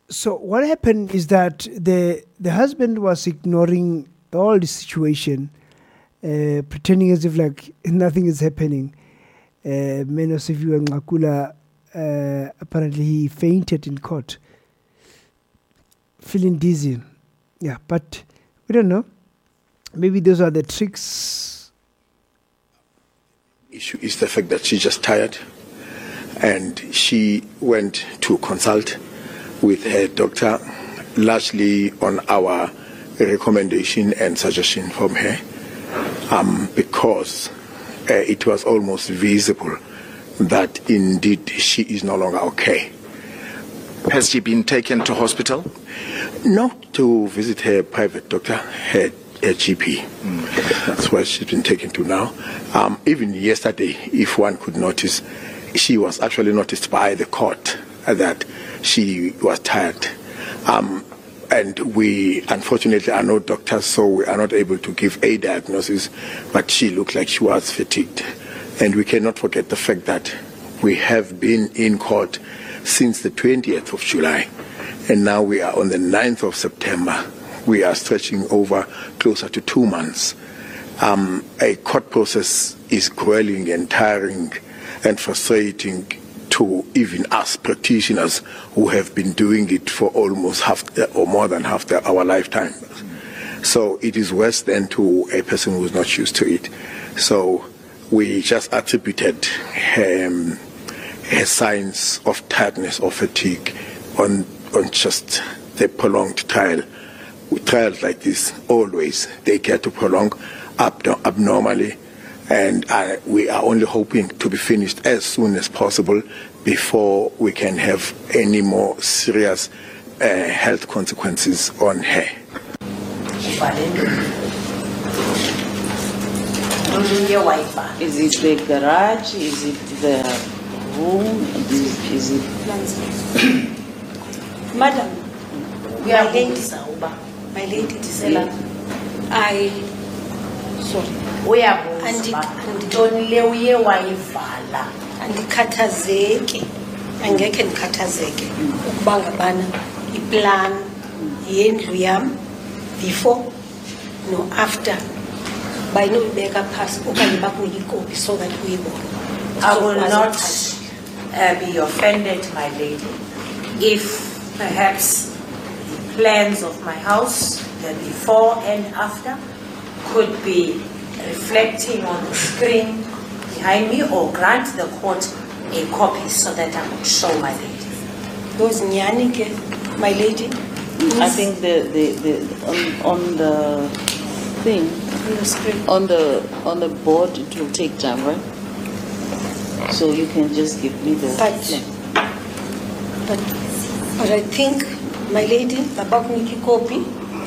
So what happened is that the husband was ignoring all the situation, pretending as if like nothing is happening. Menosiviwe Ngakula, apparently he fainted in court, feeling dizzy. Yeah, but we don't know. Maybe those are the tricks. Issue is the fact that she's just tired, and she went to consult with her doctor, largely on our recommendation and suggestion from her, because it was almost visible that indeed she is no longer okay. Has she been taken to hospital? No, to visit her private doctor, her GP. That's where she's been taken to now. Even yesterday, if one could notice, she was actually noticed by the court that she was tired. And we unfortunately are not doctors, so we are not able to give a diagnosis, but she looked like she was fatigued. And we cannot forget the fact that we have been in court since the 20th of July, and now we are on the 9th of September. We are stretching over closer to 2 months. A court process is grueling and tiring and frustrating to even us practitioners who have been doing it for almost half or more than half our lifetime. So it is worse than to a person who is not used to it. So we just attributed her signs of tiredness or fatigue on just the prolonged trial. With trials like this, always they get to prolong abnormally, and we are only hoping to be finished as soon as possible before we can have any more serious health consequences on her. Is it the garage? Is it the room? Is it? Madam, my lady Tisela, andikhathazeki, angekhe ndikhathazeke ukuba ngabana iplan yendlu yam before no after bayinobeka phasi okanye bakunye ikopi so that uyibone. I will not be offended, my lady, if perhaps the plans of my house, the before and after, could be reflecting on the screen behind me, or grant the court a copy so that I could show my lady. Those nyanike, my lady. I think on the thing, on the screen, on the board, it will take time, right? So you can just give me the. But I think, my lady, babakuniki copy.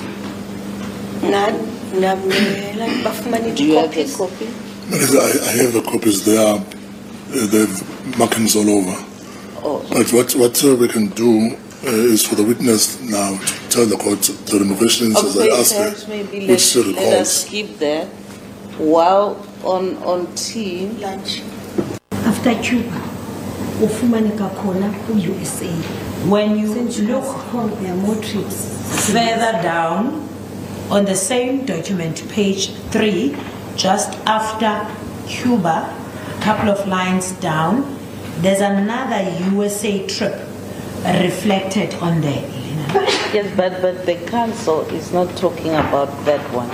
Do you have a copy? I have the copies. They have markings all over. Oh. But what we can do is for the witness now to tell the court the renovations as I asked her, maybe which she recalls. Let us skip there while on tea. Lunch. After Cuba, ufumanika khona ku-USA. When you look there are more trips. further down on the same document, page 3, just after Cuba, a couple of lines down, there's another USA trip reflected on there. Yes, but the council is not talking about that one.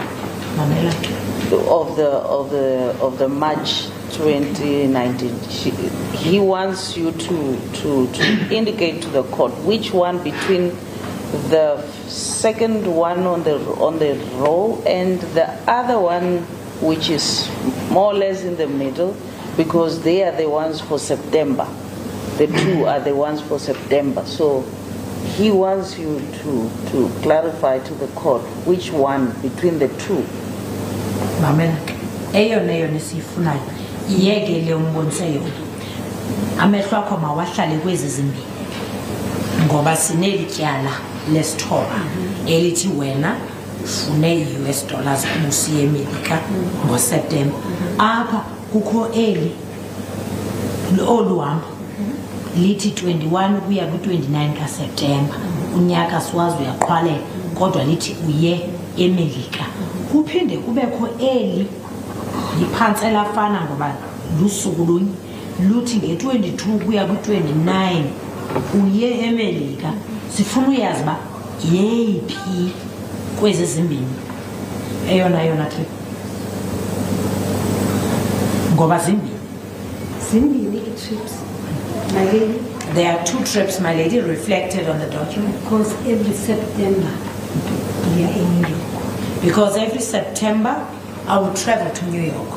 Of the March 2019. He wants you to indicate to the court which one between the second one on the row and the other one, which is more or less in the middle, because they are the ones for September. The two are the ones for September. So he wants you to clarify to the court which one between the two. Mamela, eyona sifunayo iyekele umbonise yona. Amehlo akho mawahlale kwezi zimbini. Ngoba sinelityala lesithoba elithi wena ufune US dollars ubusiye eMelika ngoSeptember. Apha kukho eli oluhamba lithi 21 kuya ku 29 kaSeptember. unyaka siwazi uyaqhwalela kodwa lithi uye eMelika kuphinde kubekho eli liphantsi elafana ngoba lusuku lunye luthi nge-22 kuya ku-29 uye eMelika sifuna uyazi ba yeyiphi kwezi zimbini eyona trip ngoba zimbini i-trips my lady. There are 2 trips, my lady, reflected on the document. Because every September we are in New York. Because every September I will travel to New York.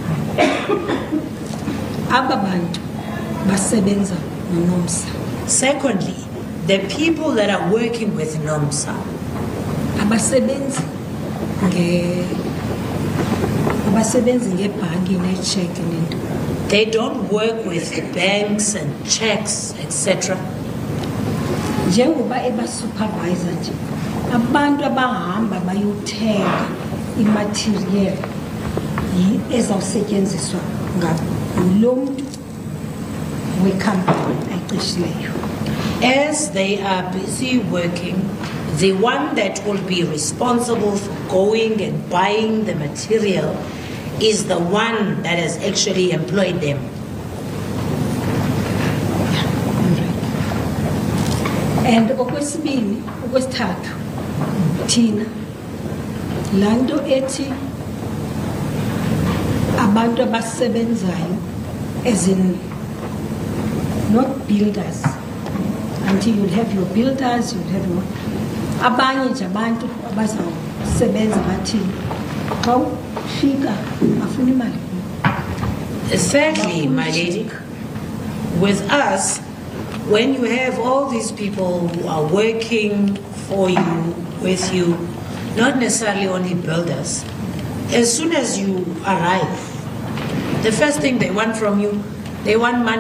Ababantu basebenza noNomsa. Secondly, the people that are working with NOMSA Abasebenzi ngebhanki necheque nento. they don't work with the banks and checks, etc. Njengoba supervisor nje abantu abahamba bayothenga imaterial ezawusetyenziswa ngulo muntu wecompany ayiqeshileyo. As they are busy working, the one that will be responsible for going and buying the material is the one that has actually employed them. And okwesithathu thina lanto ethi abantu abasebenzayo as in not builders until you'll have your builders, you'll have your abanye nje abantu abazawusebenza bathini bawufika bafuna imali. Thirdly, my lady, with us, when you have all these people who are working for you, with you, not necessarily only builders, as soon as you arrive, the first thing they want from you, they want money.